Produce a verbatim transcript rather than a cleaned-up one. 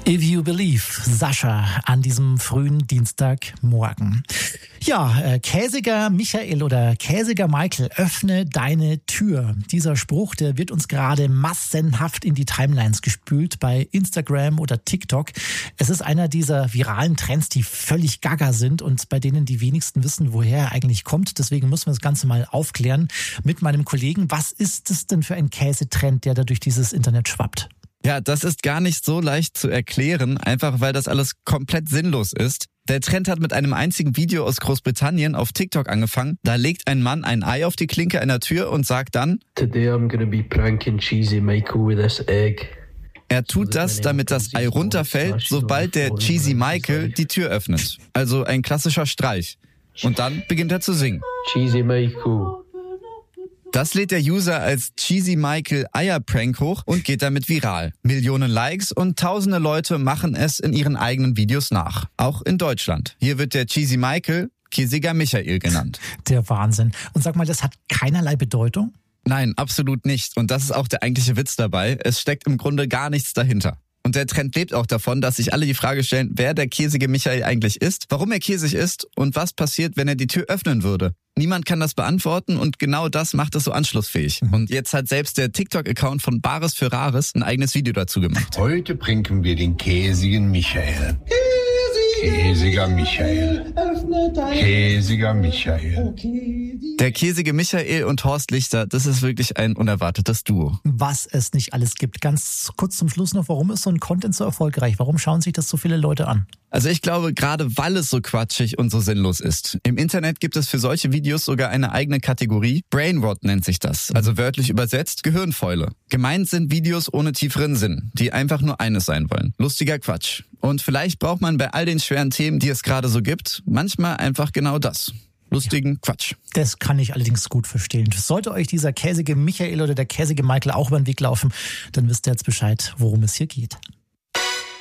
If You Believe, Sascha, an diesem frühen Dienstagmorgen. Ja, äh, Käsiger Michael oder Käsiger Michael, öffne deine Tür. Dieser Spruch, der wird uns gerade massenhaft in die Timelines gespült bei Instagram oder TikTok. Es ist einer dieser viralen Trends, die völlig gaga sind und bei denen die wenigsten wissen, woher er eigentlich kommt. Deswegen müssen wir das Ganze mal aufklären mit meinem Kollegen. Was ist es denn für ein Käsetrend, der da durch dieses Internet schwappt? Ja, das ist gar nicht so leicht zu erklären, einfach weil das alles komplett sinnlos ist. Der Trend hat mit einem einzigen Video aus Großbritannien auf TikTok angefangen. Da legt ein Mann ein Ei auf die Klinke einer Tür und sagt dann: Today I'm gonna be pranking Cheesy Michael with this egg. Er tut das, damit das Ei runterfällt, sobald der Cheesy Michael die Tür öffnet. Also ein klassischer Streich. Und dann beginnt er zu singen. Cheesy Michael. Das lädt der User als Cheesy Michael Eierprank hoch und geht damit viral. Millionen Likes und tausende Leute machen es in ihren eigenen Videos nach. Auch in Deutschland. Hier wird der Cheesy Michael Käsiger Michael genannt. Der Wahnsinn. Und sag mal, das hat keinerlei Bedeutung? Nein, absolut nicht. Und das ist auch der eigentliche Witz dabei. Es steckt im Grunde gar nichts dahinter. Und der Trend lebt auch davon, dass sich alle die Frage stellen, wer der Käsige Michael eigentlich ist, warum er käsig ist und was passiert, wenn er die Tür öffnen würde. Niemand kann das beantworten und genau das macht es so anschlussfähig. Und jetzt hat selbst der TikTok-Account von Bares für Rares ein eigenes Video dazu gemacht. Heute pranken wir den käsigen Michael. Käsiger Michael. Käsiger Michael. Der Käsige Michael und Horst Lichter, das ist wirklich ein unerwartetes Duo. Was es nicht alles gibt. Ganz kurz zum Schluss noch, warum ist so ein Content so erfolgreich? Warum schauen sich das so viele Leute an? Also ich glaube, gerade weil es so quatschig und so sinnlos ist. Im Internet gibt es für solche Videos sogar eine eigene Kategorie. Brainrot nennt sich das, also wörtlich übersetzt Gehirnfäule. Gemeint sind Videos ohne tieferen Sinn, die einfach nur eines sein wollen. Lustiger Quatsch. Und vielleicht braucht man bei all den schweren Themen, die es gerade so gibt, manchmal einfach genau das. Lustigen Quatsch. Das kann ich allerdings gut verstehen. Sollte euch dieser käsige Michael oder der käsige Michael auch über den Weg laufen, dann wisst ihr jetzt Bescheid, worum es hier geht.